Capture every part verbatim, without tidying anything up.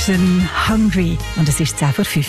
Generation Hungry. Und es ist zehn vor fünf.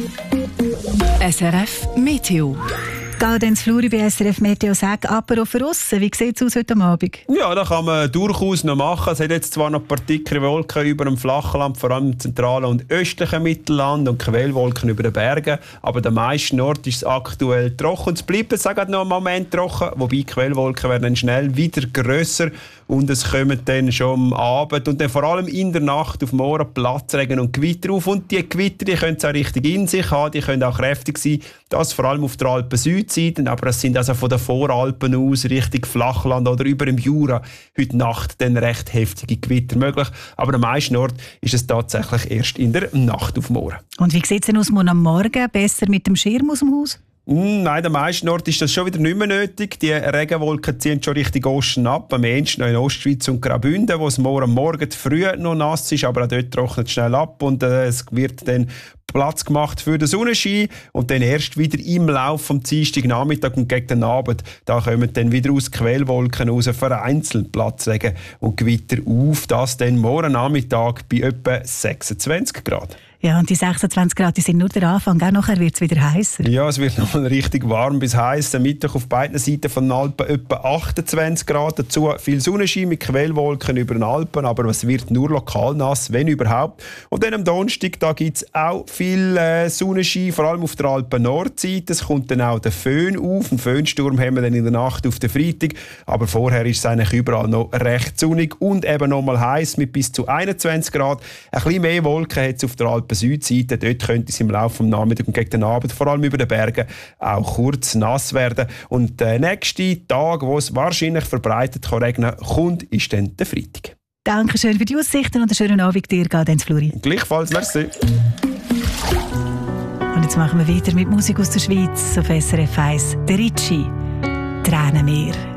S R F Meteo. Gaudenz Fluri bei S R F Meteo sagt, aber auch für aussen. Wie sieht es aus heute Abend? Ja, das kann man durchaus noch machen. Es hat jetzt zwar noch ein paar dickere Wolken über dem Flachland, vor allem im zentralen und östlichen Mittelland und Quellwolken über den Bergen. Aber der meisten Ort ist es aktuell trocken. Es bleibt jetzt auch noch einen Moment trocken, wobei die Quellwolken werden dann schnell wieder grösser und es kommen dann schon am Abend und dann vor allem in der Nacht auf morgen Platzregen und Gewitter auf. Und die Gewitter, die können es auch richtig in sich haben, die können auch kräftig sein. Das vor allem auf der Alpen-Südseite, aber es sind also von den Voralpen aus Richtung Flachland oder über dem Jura heute Nacht dann recht heftige Gewitter möglich. Aber am meisten Ort ist es tatsächlich erst in der Nacht auf morgen. Und wie sieht es denn aus am Morgen? Besser mit dem Schirm aus dem Haus? Nein, am meisten Ort ist das schon wieder nicht mehr nötig. Die Regenwolken ziehen schon Richtung Osten ab. Am ehesten noch in Ostschweiz und Graubünden, wo es morgen Morgen früh noch nass ist, aber auch dort trocknet es schnell ab und äh, es wird dann Platz gemacht für den Sonnenschein und dann erst wieder im Laufe vom Dienstagnachmittag und gegen den Abend, da kommen dann wieder aus Quellwolken raus vereinzelt Platzregen und Gewitter auf. Das dann morgen Nachmittag bei etwa sechsundzwanzig Grad. Ja, und die sechsundzwanzig Grad die sind nur der Anfang, auch nachher wird es wieder heißer. Ja, es wird noch mal richtig warm bis heiß. Am Mittag auf beiden Seiten von den Alpen etwa achtundzwanzig Grad. Dazu viel Sonnenschein mit Quellwolken über den Alpen, aber es wird nur lokal nass, wenn überhaupt. Und dann am Donnerstag, da gibt es auch viel äh, Sonnenschein, vor allem auf der Alpen-Nordseite. Es kommt dann auch der Föhn auf. Einen Föhnsturm haben wir dann in der Nacht auf den Freitag. Aber vorher ist es eigentlich überall noch recht sonnig und eben noch mal heiß mit bis zu einundzwanzig Grad. Ein bisschen mehr Wolken hat es auf der Alpen Südseite. Dort könnte es im Laufe des Nachmittags und gegen den Abend, vor allem über den Bergen, auch kurz nass werden. Und der nächste Tag, wo es wahrscheinlich verbreitet kann regnen kommt, ist dann der Freitag. Dankeschön für die Aussichten und einen schönen Abend dir, Gaudenz Fluri. Gleichfalls, merci. Und jetzt machen wir weiter mit Musik aus der Schweiz auf S R F eins. Der Ricci, Tränenmeer.